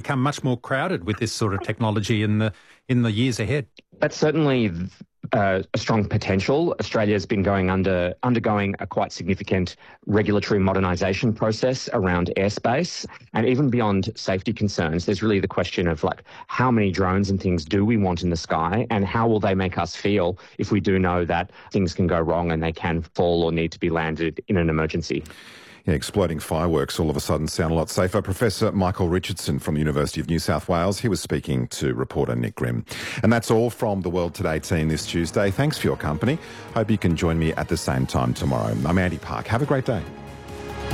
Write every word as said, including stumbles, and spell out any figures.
become much more crowded with this sort of technology in the in the years ahead. That's certainly uh, a strong potential. Australia's been going under undergoing a quite significant regulatory modernisation process around airspace, and even beyond safety concerns, there's really the question of like how many drones and things do we want in the sky, and how will they make us feel if we do know that things can go wrong and they can fall or need to be landed in an emergency. Yeah, exploding fireworks all of a sudden sound a lot safer. Professor Michael Richardson from the University of New South Wales, he was speaking to reporter Nick Grimm. And that's all from the World Today team this Tuesday. Thanks for your company. Hope you can join me at the same time tomorrow. I'm Andy Park. Have a great day.